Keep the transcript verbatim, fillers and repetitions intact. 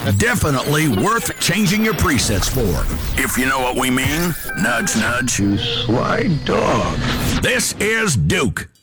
Definitely worth changing your presets for. If you know what we mean. Nudge, nudge. You sly dog. This is Duke.